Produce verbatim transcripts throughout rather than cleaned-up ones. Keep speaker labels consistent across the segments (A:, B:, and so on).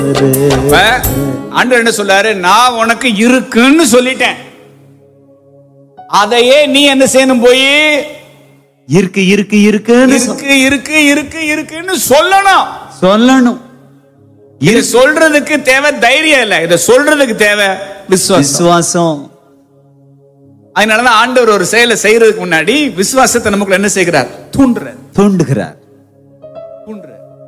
A: ஆண்டவர் என்ன சொல்றாரு? நான் உனக்கு இருக்குன்னு சொல்லிட்டேன். அதையே நீ என்ன செய்யணும்? போய்
B: இருக்கு இருக்கு இருக்குன்னு
A: இருக்கு இருக்கு இருக்கு இருக்குன்னு சொல்லணும்
B: சொல்லணும்.
A: இது சொல்றதுக்கு தேவை தைரியம் இல்ல, இத சொல்றதுக்கு தேவை விசுவாசம்.
B: விசுவாசம்.
A: அதனாலதான் ஆண்டவர் ஒரு செயலை செய்யறதுக்கு முன்னாடி விசுவாசத்தை நமக்குள்ள என்ன செய்கிறார்? தூண்டுறார்.
B: தூண்டுகிறார்.
A: தூண்டுறார்.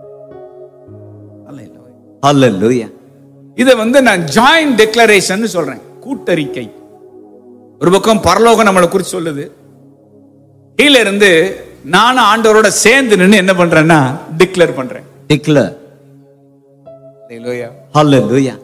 B: ஹல்லேலூயா.
A: இத வந்து நான் ஜாயிண்ட் டிக்ளரேஷன் சொல்றேன், கூட்டறிக்கை. ஒரு பக்கம் பரலோகம் நம்மளை குறித்து சொல்லுது, கீழ இருந்து நானும் ஆண்டவரோட சேர்ந்து நின்று என்ன பண்றேன்னா டிக்ளேர் பண்றேன்.
B: டிக்ளேர்.
A: ஹல்லேலூயா.
B: ஹல்லேலூயா.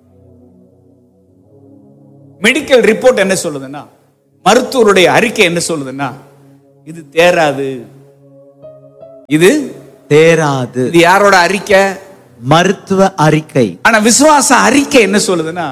A: மெடிக்கல் ரிப்போர்ட் என்ன சொல்லுதுன்னா, மருத்துவருடைய அறிக்கை என்ன சொல்லுதுன்னா, இது தேராது, இது
B: தேராது.
A: இது யாரோட அறிக்கை?
B: மருத்துவ அறிக்கை.
A: ஆனா விசுவாச அறிக்கை என்ன சொல்லுதுன்னா,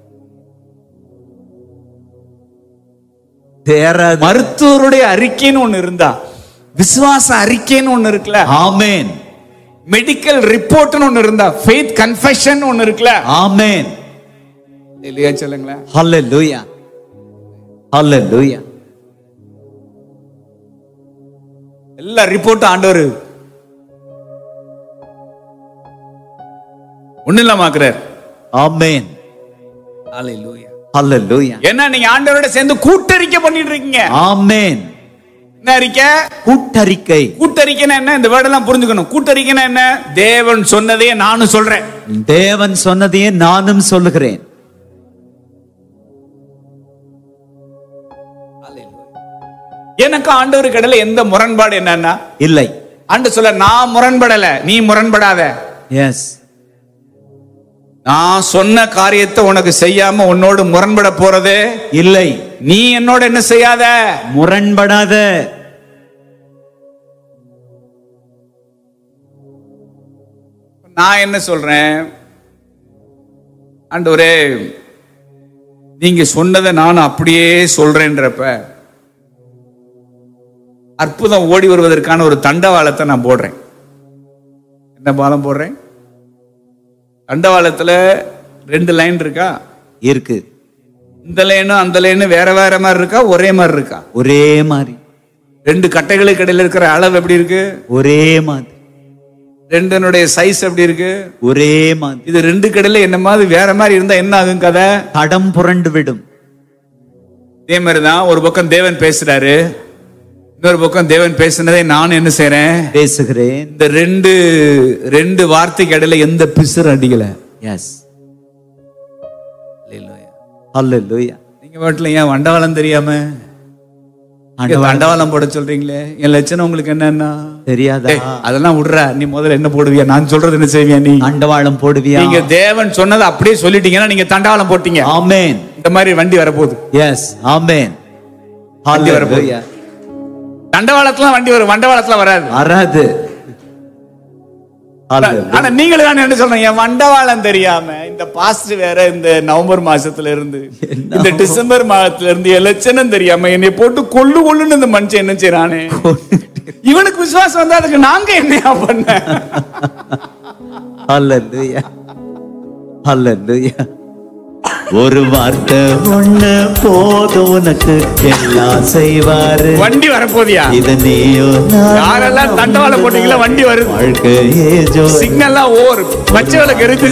B: தேராது.
A: மருத்துவருடைய அறிக்கைன்னு ஒண்ணு இருந்தா விசுவாச அறிக்கைன்னு ஒண்ணு இருக்குல்ல.
B: ஆமென்.
A: மெடிக்கல் ரிப்போர்ட்னு ஒண்ணு இருந்தா ஃபெய்த் கன்ஃபெஷன் ஒண்ணு இருக்குல்ல.
B: ஆமென்.
A: இல்லையா? சொல்லுங்களேன்.
B: ஹல்லேலூயா. ஹல்லேலூயா.
A: எல்லா ரிப்போர்ட்டும் ஆண்டவர் ஒண்ணு இல்லாமக்குறார்.
B: ஆமென்.
A: ஹல்லேலூயா.
B: ஹல்லேலூயா.
A: ஏன்னா நீங்க ஆண்டவரோட சேர்ந்து கூட்டறிக்கை பண்ணிட்டு இருக்கீங்க.
B: ஆமென்.
A: என்ன அறிக்கை?
B: கூட்டறிக்கை.
A: கூட்டறிக்கைனா என்ன? இந்த வேர்ட் எல்லாம் புரிஞ்சுக்கணும். கூட்டறிக்கைனா என்ன? தேவன் சொன்னதையே நானும் சொல்றேன்.
B: தேவன் சொன்னதையே நானும் சொல்லுகிறேன்.
A: எனக்கு ஆண்டவருக்கு இடையில எந்த முரண்பாடு என்னன்னா
B: இல்லை.
A: ஆண்டவர் சொல்ல, நான் முரண்படல, நீ முரண்படாத.
B: எஸ்.
A: நான் சொன்ன காரியத்தை உனக்கு செய்யாம உன்னோடு முரண்பட போறது
B: இல்லை.
A: நீ என்னோட என்ன செய்யாத?
B: முரண்படாத.
A: நான் என்ன சொல்றேன்? ஆண்டவரே, நீங்க சொன்னதை நான் அப்படியே சொல்றேன்றப்ப அற்புதம் ஓடி வருவதற்கான ஒரு தண்டவாளத்தை நான் போடுறேன். என்ன பாலம் போடுறேன்? தண்டவாளத்துல ரெண்டு லைன் இருக்கா?
B: இருக்கு.
A: இந்த லைனும் அந்த லைனும் வேற வேற மாதிரி இருக்கா, ஒரே மாதிரி இருக்கா?
B: ஒரே மாதிரி.
A: ரெண்டு கட்டைகளுக்கு இடையில இருக்கிற அளவு எப்படி இருக்கு?
B: ஒரே மாதிரி.
A: ரெண்டனுடைய சைஸ் எப்படி இருக்கு?
B: ஒரே மாதிரி.
A: இது ரெண்டு கடையில என்ன மாதிரி வேற மாதிரி இருந்தா என்ன ஆகும் கதை?
B: தடம் புரண்டு விடும்.
A: இதே மாதிரிதான் ஒரு பக்கம் தேவன் பேசுறாரு, இன்னொரு பக்கம் தேவன் பேசுனதை நான் என்ன செய்றேன்?
B: பேசுகிறேன்.
A: இந்த ரெண்டு ரெண்டு வார்த்தைக்கு இடையில எந்த பிசுறு அடிக்கல.
B: எஸ். ஹல்லேலூயா.
A: நீங்க வீட்டுல ஏன் வண்டவாளம் தெரியாம வண்டவாளம் போட சொல்றீங்களே? என் லட்சணம் உங்களுக்கு என்னன்னா
B: தெரியாதா?
A: அதெல்லாம் விடுற, நீ முதல்ல என்ன போடுவியா? நான் சொல்றது என்ன செய்வியா? நீ
B: அண்டவாளம் போடுவியா?
A: நீங்க தேவன் சொன்னதை அப்படியே சொல்லிட்டீங்கன்னா நீங்க தண்டவாளம் போட்டீங்க.
B: ஆமென்.
A: இந்த மாதிரி வண்டி வரப்போகுது.
B: எஸ். ஆமென்.
A: வண்டி வரப்போகுது. தண்டவாளத்துல வண்டி வரும், வண்டவாளத்துல வராது.
B: வராது.
A: ஆனா நீங்களே தான் என்ன சொல்றீங்க? என் வண்டவாளம் தெரியாம இந்த பாஸ்ட் வேற, இந்த நவம்பர் மாசத்துல இருந்து இந்த டிசம்பர் மாதத்துல இருந்து என் லட்சணம் தெரியாம என்னை போட்டு கொள்ளு கொள்ளுன்னு இந்த மனுஷன் என்ன செய்யறானே? இவனுக்கு விசுவாசம் வந்தா அதுக்கு நாங்க என்னையா பண்ண?
B: ஹல்லேலூயா. ஹல்லேலூயா. ஒரு வார்த்தை ஒண்ணு போதும் உனக்கு எல்லாம் செய்வாரு.
A: வண்டி வரப்போதியா?
B: இத நீயோ
A: யாரெல்லாம் தண்டவாளம் போட்டீங்களா? வண்டி வருது.
B: வாழ்க்கையே ஜோ
A: சிக்னல்லாம் ஓவர் பச்சை விளக்கு எரிஞ்சு